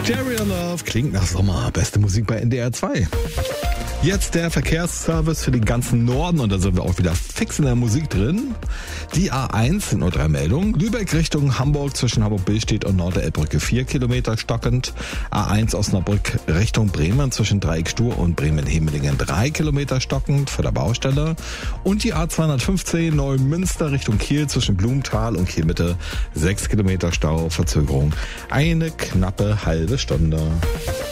Stereo Love klingt nach Sommer. Beste Musik bei NDR 2. Jetzt der Verkehrsservice für den ganzen Norden und da sind wir auch wieder fix in der Musik drin. Die A1 sind nur 3 Meldungen. Lübeck Richtung Hamburg zwischen Hamburg-Billstedt und Nord-der-Elbbrücke 4 Kilometer stockend. A1 Osnabrück Richtung Bremen zwischen Dreieck-Stur und Bremen-Hemelingen 3 Kilometer stockend für der Baustelle. Und die A215 Neumünster Richtung Kiel zwischen Blumenthal und Kielmitte 6 Kilometer Stau, Verzögerung eine knappe halbe Stunde.